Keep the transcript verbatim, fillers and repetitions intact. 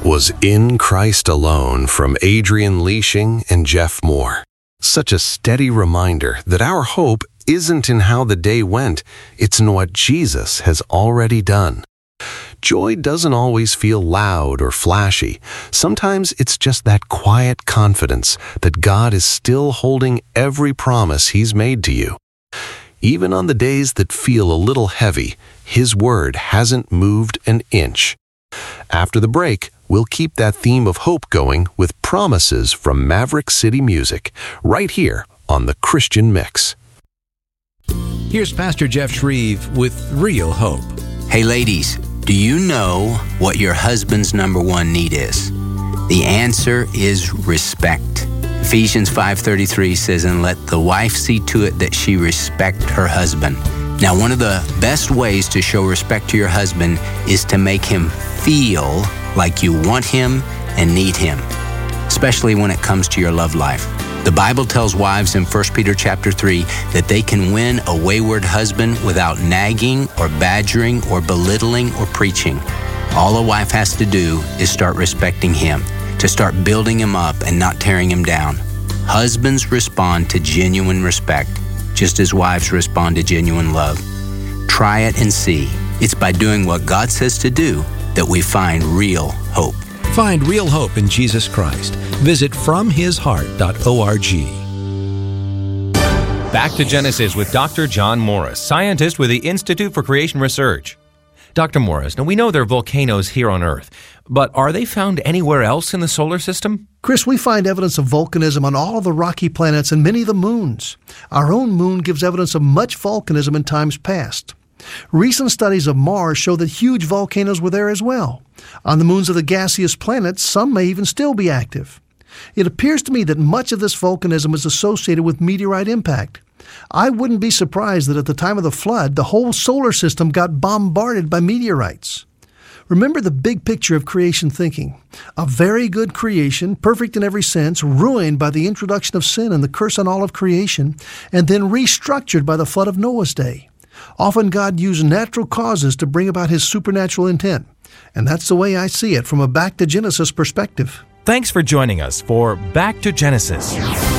That was In Christ Alone from Adrian Leashing and Jeff Moore. Such a steady reminder that our hope isn't in how the day went, it's in what Jesus has already done. Joy doesn't always feel loud or flashy. Sometimes it's just that quiet confidence that God is still holding every promise He's made to you. Even on the days that feel a little heavy, His Word hasn't moved an inch. After the break, we'll keep that theme of hope going with promises from Maverick City Music, right here on the Christian Mix. Here's Pastor Jeff Shreve with Real Hope. Hey ladies, do you know what your husband's number one need is? The answer is respect. Ephesians five thirty-three says, "And let the wife see to it that she respect her husband." Now, one of the best ways to show respect to your husband is to make him feel like you want him and need him, especially when it comes to your love life. The Bible tells wives in First Peter chapter three that they can win a wayward husband without nagging or badgering or belittling or preaching. All a wife has to do is start respecting him, to start building him up and not tearing him down. Husbands respond to genuine respect, just as wives respond to genuine love. Try it and see. It's by doing what God says to do that we find real hope. Find real hope in Jesus Christ. Visit from his heart dot org. Back to Genesis with Doctor John Morris, scientist with the Institute for Creation Research. Doctor Morris, now we know there are volcanoes here on Earth, but are they found anywhere else in the solar system? Chris, we find evidence of volcanism on all of the rocky planets and many of the moons. Our own moon gives evidence of much volcanism in times past. Recent studies of Mars show that huge volcanoes were there as well. On the moons of the gaseous planets, some may even still be active. It appears to me that much of this volcanism is associated with meteorite impact. I wouldn't be surprised that at the time of the flood, the whole solar system got bombarded by meteorites. Remember the big picture of creation thinking. A very good creation, perfect in every sense, ruined by the introduction of sin and the curse on all of creation, and then restructured by the flood of Noah's day. Often God used natural causes to bring about His supernatural intent. And that's the way I see it from a Back to Genesis perspective. Thanks for joining us for Back to Genesis.